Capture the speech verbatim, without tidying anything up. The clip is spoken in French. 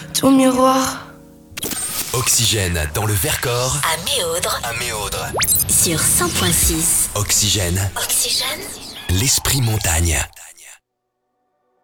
Ton miroir. Oxygène dans le Vercors, À Méaudre, à Méaudre. sur cent point six. Oxygène, Oxygène. l'esprit montagne.